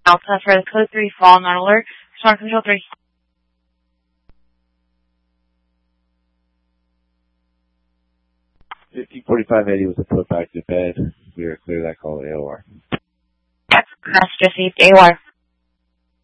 Alpha for the code 3 fall non alert. Smart control 3. 154580 was a put back to bed. We are clear that call AOR. That's received AOR.